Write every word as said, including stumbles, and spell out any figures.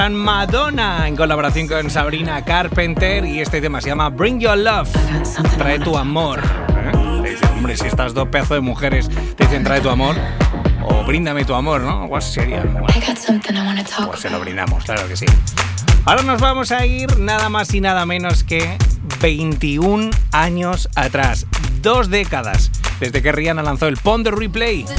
Madonna en colaboración con Sabrina Carpenter y este tema se llama Bring Your Love, trae tu amor. ¿Eh? Dice, hombre, si estas dos pedazos de mujeres te dicen trae tu amor o bríndame tu amor, ¿no? Algo así sería. Bueno, pues se lo brindamos, claro que sí. Ahora nos vamos a ir nada más y nada menos que veintiún años atrás, dos décadas desde que Rihanna lanzó el Pon de Replay.